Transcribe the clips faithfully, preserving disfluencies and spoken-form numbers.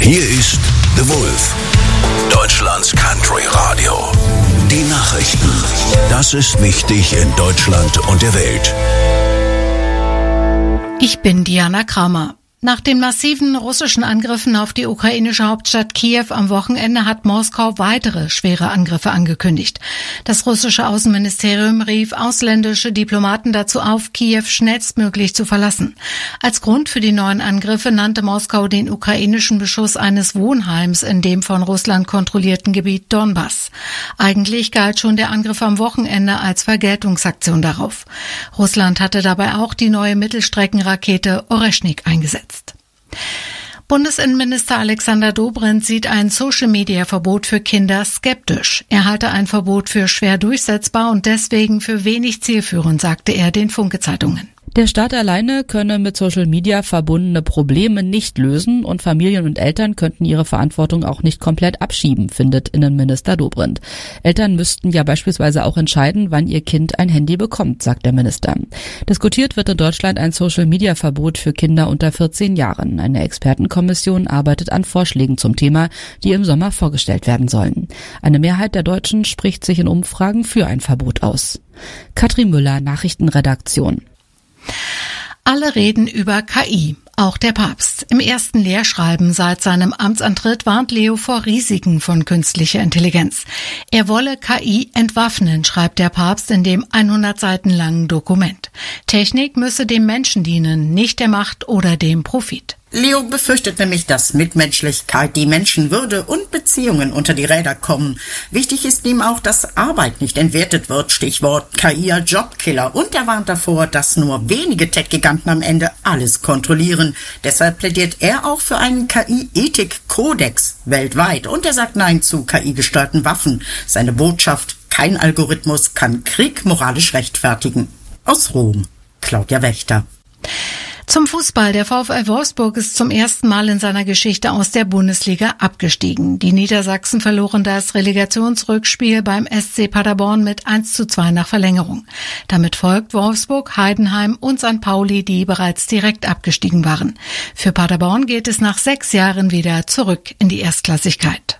Hier ist The Wolf, Deutschlands Country Radio. Die Nachrichten. Das ist wichtig in Deutschland und der Welt. Ich bin Diana Kramer. Nach den massiven russischen Angriffen auf die ukrainische Hauptstadt Kiew am Wochenende hat Moskau weitere schwere Angriffe angekündigt. Das russische Außenministerium rief ausländische Diplomaten dazu auf, Kiew schnellstmöglich zu verlassen. Als Grund für die neuen Angriffe nannte Moskau den ukrainischen Beschuss eines Wohnheims in dem von Russland kontrollierten Gebiet Donbass. Eigentlich galt schon der Angriff am Wochenende als Vergeltungsaktion darauf. Russland hatte dabei auch die neue Mittelstreckenrakete Oreschnik eingesetzt. Bundesinnenminister Alexander Dobrindt sieht ein Social-Media-Verbot für Kinder skeptisch. Er halte ein Verbot für schwer durchsetzbar und deswegen für wenig zielführend, sagte er den Funke-Zeitungen. Der Staat alleine könne mit Social Media verbundene Probleme nicht lösen und Familien und Eltern könnten ihre Verantwortung auch nicht komplett abschieben, findet Innenminister Dobrindt. Eltern müssten ja beispielsweise auch entscheiden, wann ihr Kind ein Handy bekommt, sagt der Minister. Diskutiert wird in Deutschland ein Social Media Verbot für Kinder unter vierzehn Jahren. Eine Expertenkommission arbeitet an Vorschlägen zum Thema, die im Sommer vorgestellt werden sollen. Eine Mehrheit der Deutschen spricht sich in Umfragen für ein Verbot aus. Katrin Müller, Nachrichtenredaktion. Alle reden über K I, auch der Papst. Im ersten Lehrschreiben seit seinem Amtsantritt warnt Leo vor Risiken von künstlicher Intelligenz. Er wolle K I entwaffnen, schreibt der Papst in dem hundert Seiten langen Dokument. Technik müsse dem Menschen dienen, nicht der Macht oder dem Profit. Leo befürchtet nämlich, dass Mitmenschlichkeit, die Menschenwürde und Beziehungen unter die Räder kommen. Wichtig ist ihm auch, dass Arbeit nicht entwertet wird, Stichwort K I als Jobkiller. Und er warnt davor, dass nur wenige Tech-Giganten am Ende alles kontrollieren. Deshalb plädiert er auch für einen K I-Ethik-Kodex weltweit. Und er sagt Nein zu K I-gesteuerten Waffen. Seine Botschaft: Kein Algorithmus kann Krieg moralisch rechtfertigen. Aus Rom, Claudia Wächter. Zum Fußball. Der VfL Wolfsburg ist zum ersten Mal in seiner Geschichte aus der Bundesliga abgestiegen. Die Niedersachsen verloren das Relegationsrückspiel beim S C Paderborn mit eins zu zwei nach Verlängerung. Damit folgt Wolfsburg, Heidenheim und Sankt Pauli, die bereits direkt abgestiegen waren. Für Paderborn geht es nach sechs Jahren wieder zurück in die Erstklassigkeit.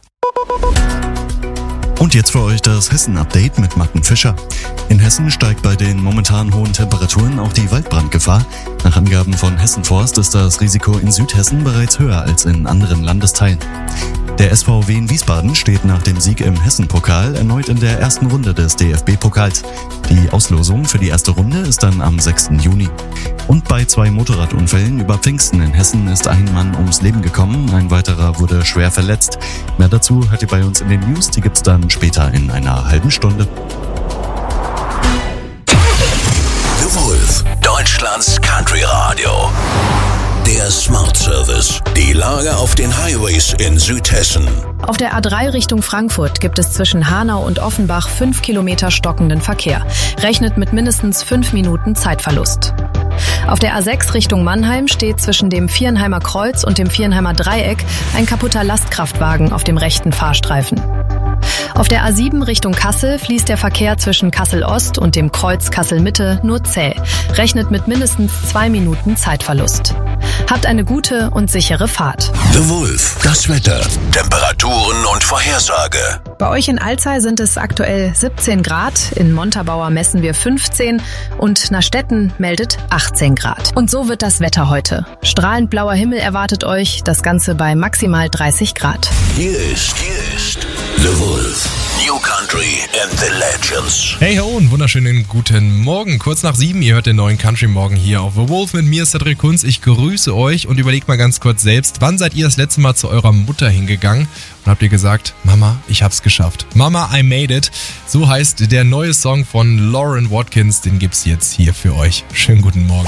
Und jetzt für euch das Hessen-Update mit Martin Fischer. In Hessen steigt bei den momentan hohen Temperaturen auch die Waldbrandgefahr. Nach Angaben von Hessenforst ist das Risiko in Südhessen bereits höher als in anderen Landesteilen. Der S V W in Wiesbaden steht nach dem Sieg im Hessen-Pokal erneut in der ersten Runde des D F B-Pokals. Die Auslosung für die erste Runde ist dann am sechsten Juni. Und bei zwei Motorradunfällen über Pfingsten in Hessen ist ein Mann ums Leben gekommen, ein weiterer wurde schwer verletzt. Mehr dazu hört ihr bei uns in den News, die gibt's dann später in einer halben Stunde. The Wolf, Deutschlands Country Radio. Der Smart Service. Die Lage auf den Highways in Südhessen. Auf der A drei Richtung Frankfurt gibt es zwischen Hanau und Offenbach fünf Kilometer stockenden Verkehr. Rechnet mit mindestens fünf Minuten Zeitverlust. Auf der A sechs Richtung Mannheim steht zwischen dem Viernheimer Kreuz und dem Viernheimer Dreieck ein kaputter Lastkraftwagen auf dem rechten Fahrstreifen. Auf der A sieben Richtung Kassel fließt der Verkehr zwischen Kassel-Ost und dem Kreuz Kassel-Mitte nur zäh. Rechnet mit mindestens zwei Minuten Zeitverlust. Habt eine gute und sichere Fahrt. The Wolf, das Wetter, Temperaturen und Vorhersage. Bei euch in Alzey sind es aktuell siebzehn Grad, in Montabaur messen wir fünfzehn und Nastetten meldet achtzehn Grad. Und so wird das Wetter heute. Strahlend blauer Himmel erwartet euch, das Ganze bei maximal dreißig Grad. Hier ist, hier ist The Wolf. New Country and the Legends. Hey ho und wunderschönen guten Morgen. Kurz nach sieben, ihr hört den neuen Country Morgen hier auf The Wolf. Mit mir ist Cedric Kunz. Ich grüße euch und überlegt mal ganz kurz selbst, wann seid ihr das letzte Mal zu eurer Mutter hingegangen und habt ihr gesagt, Mama, ich hab's geschafft. Mama, I made it. So heißt der neue Song von Lauren Watkins. Den gibt's jetzt hier für euch. Schönen guten Morgen.